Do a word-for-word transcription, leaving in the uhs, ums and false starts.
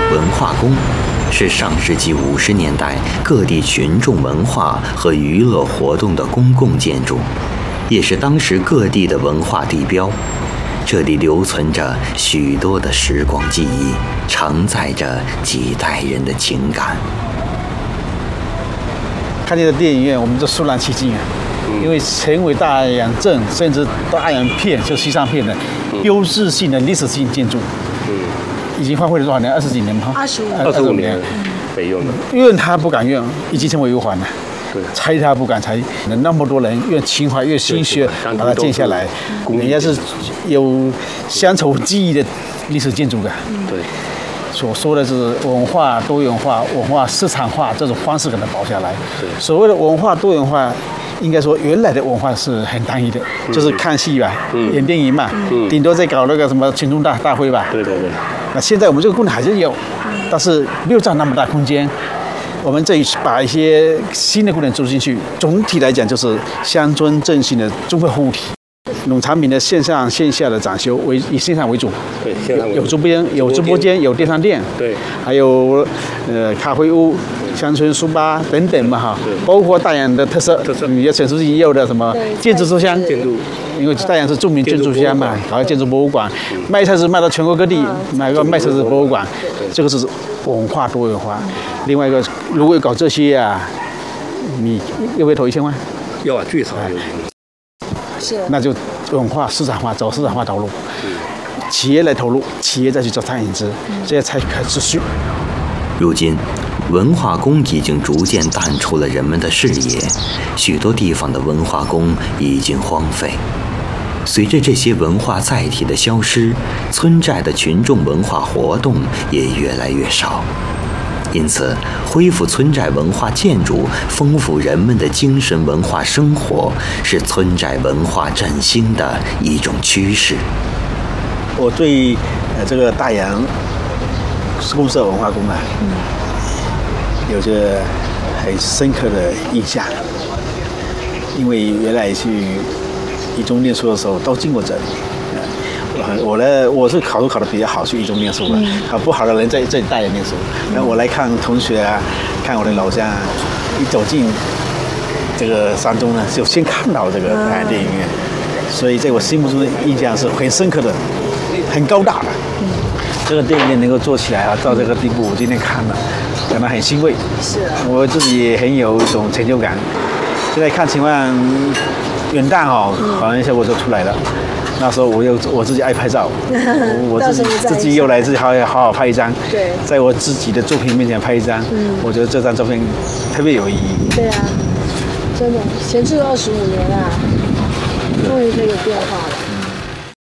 文化宫是上世纪五十年代各地群众文化和娱乐活动的公共建筑，也是当时各地的文化地标。这里留存着许多的时光记忆，承载着几代人的情感。 看见的电影院，我们就肃然起敬啊！因为成为大洋镇甚至大洋片，就西藏片的标志性的历史性建筑。嗯，已经荒废了多少年？二十几年吗？ 二十五， 二十五年，北用的。 怨他不敢怨，已经成为忧患了。 对， 拆他不敢拆，那么多人越情怀越心血把它建下来，人家是有乡愁记忆的历史建筑的。 对， 所说的是文化多元化、文化市场化这种方式给它保下来。所谓的文化多元化，应该说原来的文化是很单一的，嗯、就是看戏吧，嗯、演电影嘛，嗯、顶多再搞那个什么群众大大会吧。 对对对。 那现在我们这个功能还是有，但是没有占那么大空间。我们这一把一些新的功能注入进去，总体来讲就是乡村振兴的综合服务体。农产品的线上线下的展修为以线上为主， 对，线上为主。 有直播间，有直播间，有电商店， 对， 还有呃咖啡屋、乡村书吧等等嘛哈，包括大洋的特色，特色，你要陈书记也有的什么建筑书香， 建筑， 因为大洋是著名建筑书香嘛，还有建筑博物馆，卖菜是卖到全国各地，买个卖菜是博物馆，这个是文化多元化。另外一个，如果搞这些啊，你要不要投一千万？ 要啊，最少有。 是， 那就文化市场化，走市场化道路，企业来投入，企业再去做餐饮资，这样才可持续。 如今，文化宫已经逐渐淡出了人们的视野，许多地方的文化宫已经荒废。随着这些文化载体的消失，村寨的群众文化活动也越来越少。因此，恢复村寨文化建筑，丰富人们的精神文化生活，是村寨文化振兴的一种趋势。 我对呃这个大洋公社文化宫啊，嗯、有着很深刻的印象，因为原来去一中念书的时候都经过这里。我呢，我是考试考得比较好，去一中念书嘛。考不好的人在这里大洋念书。然后我来看同学啊，看我的老乡，一走进这个山中呢，就先看到这个大洋电影院，所以在我心目中的印象是很深刻的，很高大的。这个电影院能够做起来啊，到这个地步，我今天看了，感到很欣慰。 是。我自己也很有一种成就感。现在看情况，元旦哦，好像效果就出来了。那时候我又我自己爱拍照，我自己自己又来自己好好好拍一张， 对， 在我自己的作品面前拍一张，嗯，我觉得这张照片特别有意义。 对啊，真的，闲置二十五年啊，终于可以有变化了。